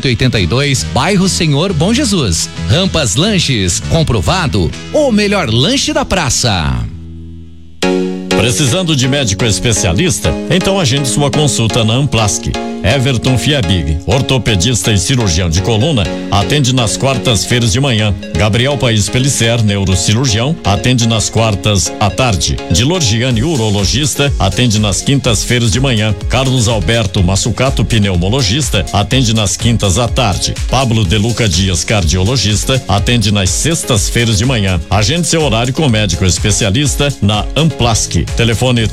182, bairro Senhor Bom Jesus. Rampas Lanches, comprovado, o melhor lanche da praça. Precisando de médico especialista? Então agende sua consulta na Amplask. Everton Fiabig, ortopedista e cirurgião de coluna, atende nas quartas-feiras de manhã. Gabriel Paes Pellicer, neurocirurgião, atende nas quartas à tarde. Dilorgiane, urologista, atende nas quintas-feiras de manhã. Carlos Alberto Massucato, pneumologista, atende nas quintas à tarde. Pablo Deluca Dias, cardiologista, atende nas sextas-feiras de manhã. Agende seu horário com médico especialista na Amplask. Telefone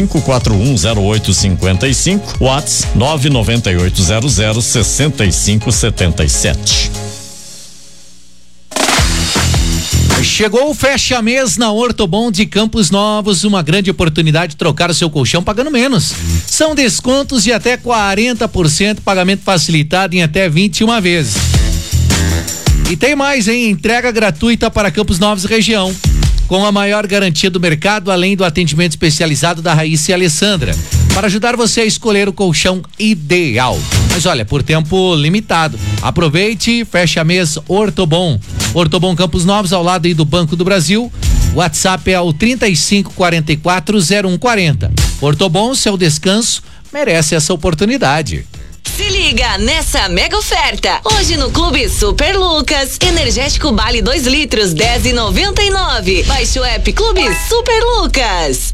35410855, WhatsApp 998006577. Chegou o fecha mês na Ortobon de Campos Novos, uma grande oportunidade de trocar o seu colchão pagando menos. São descontos de até 40%, pagamento facilitado em até 21 vezes. E tem mais, hein? Entrega gratuita para Campos Novos e região, com a maior garantia do mercado, além do atendimento especializado da Raíssa e Alessandra, para ajudar você a escolher o colchão ideal. Mas olha, por tempo limitado. Aproveite, fecha mês Ortobon. Ortobon Campos Novos, ao lado aí do Banco do Brasil. WhatsApp é o 35440140. Ortobon, seu descanso merece essa oportunidade. Se liga nessa mega oferta. Hoje no Clube Super Lucas, energético Bale 2 litros, 10,99. Baixe o app Clube Super Lucas.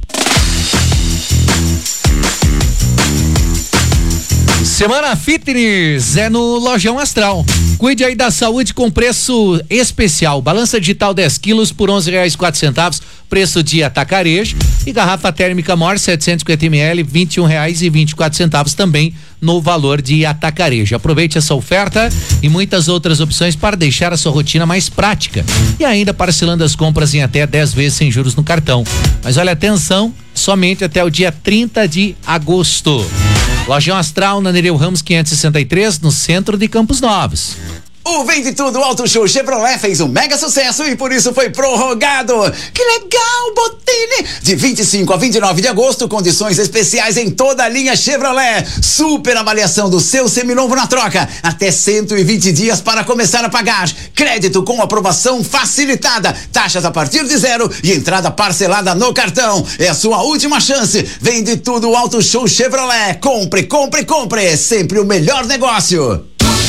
Semana Fitness é no Lojão Astral. Cuide aí da saúde com preço especial. Balança digital 10 quilos por R$11,04, preço de atacarejo. E garrafa térmica maior 750 ml, R$21,24 também no valor de atacarejo. Aproveite essa oferta e muitas outras opções para deixar a sua rotina mais prática. E ainda parcelando as compras em até 10 vezes sem juros no cartão. Mas olha, atenção, somente até o dia 30 de agosto. Lojão Astral na Nereu Ramos 563, no centro de Campos Novos. O Vende Tudo Auto Show Chevrolet fez um mega sucesso e por isso foi prorrogado. Que legal, Botini! De 25 a 29 de agosto, condições especiais em toda a linha Chevrolet. Super avaliação do seu seminovo na troca. Até 120 dias para começar a pagar. Crédito com aprovação facilitada. Taxas a partir de 0 e entrada parcelada no cartão. É a sua última chance. Vende Tudo Auto Show Chevrolet. Compre, compre, compre. Sempre o melhor negócio.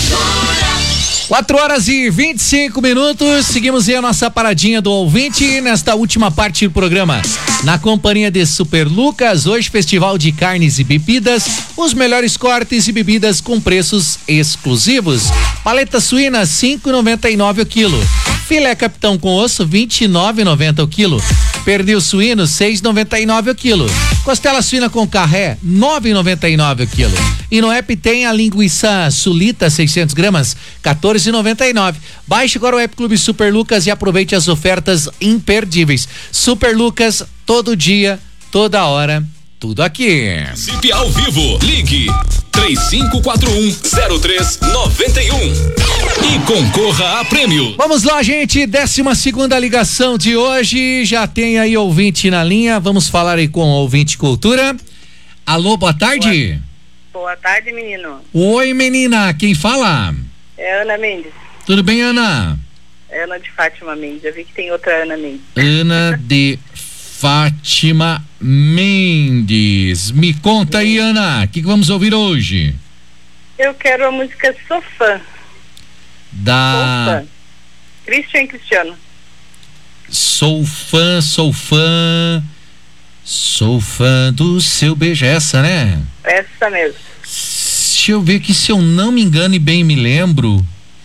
4h25. Seguimos aí a nossa paradinha do ouvinte nesta última parte do programa. Na companhia de Super Lucas, hoje festival de carnes e bebidas, os melhores cortes e bebidas com preços exclusivos. Paleta suína 5,99 o quilo. Filé capitão com osso 29,90 o quilo. Pernil suíno 6,99 o quilo. Costela suína com carré 9,99 o quilo. E no app tem a linguiça sulita 600 gramas 14,99. Baixe agora o app Clube Super Lucas e aproveite as ofertas imperdíveis. Super Lucas, todo dia, toda hora, tudo aqui. Participe ao vivo, ligue 3541-0391 e concorra a prêmio. Vamos lá, gente, 12ª ligação de hoje, já tem aí ouvinte na linha, vamos falar aí com o ouvinte cultura. Alô, boa tarde. Boa tarde, menino. Oi, menina, quem fala? É Ana Mendes. Tudo bem, Ana? É Ana de Fátima Mendes, eu vi que tem outra Ana Mendes. Ana de Fátima Mendes. Me conta aí, Ana, o que vamos ouvir hoje? Eu quero a música Sou Fã. Da... Christian Cristiano. Sou fã do seu beijo, essa, né? Essa mesmo. Deixa eu ver que, se eu não me engano e bem me lembro,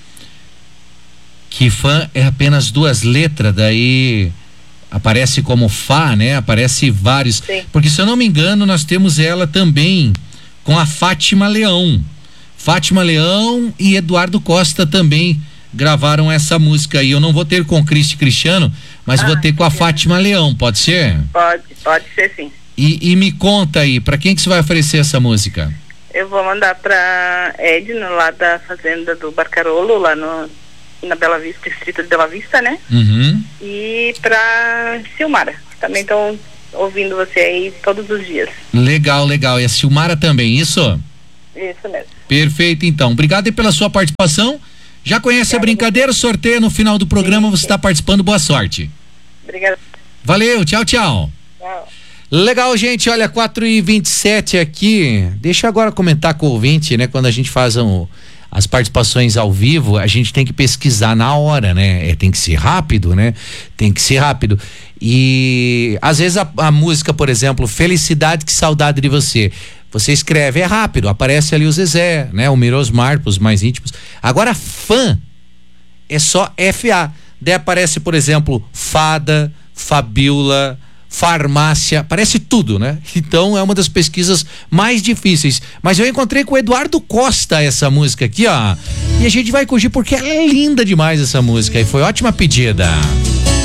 que fã é apenas 2 letras, daí aparece como Fá, né? Aparece vários. Sim. Porque, se eu não me engano, nós temos ela também com a Fátima Leão. Fátima Leão e Eduardo Costa também gravaram essa música aí. Eu não vou ter com Cristi Cristiano, mas vou ter com a Fátima Leão, pode ser? Pode ser, sim. E me conta aí, pra quem que você vai oferecer essa música? Eu vou mandar pra Edno, lá da fazenda do Barcarolo, lá na Bela Vista, distrito de Bela Vista, né? Uhum. E pra Silmara, que também estão ouvindo você aí todos os dias. Legal. E a Silmara também, isso? Isso mesmo. Perfeito, então. Obrigado aí pela sua participação. Já conhece a brincadeira? Sorteio no final do programa, você está participando. Boa sorte. Obrigada. Valeu, tchau, tchau. Tchau. Legal, gente, olha, 4h27 aqui. Deixa eu agora comentar com o ouvinte, né? Quando a gente faz as participações ao vivo, a gente tem que pesquisar na hora, né? Tem que ser rápido, né? Tem que ser rápido. E às vezes a música, por exemplo, Felicidade, que saudade de você. Você escreve, é rápido, aparece ali o Zezé, né? O Mirosmar, pros mais íntimos. Agora, fã é só FA. Daí aparece, por exemplo, Fada, Fabiola, Farmácia, parece tudo, né? Então é uma das pesquisas mais difíceis. Mas eu encontrei com o Eduardo Costa essa música aqui, ó. E a gente vai curtir porque ela é linda demais essa música. E foi ótima pedida.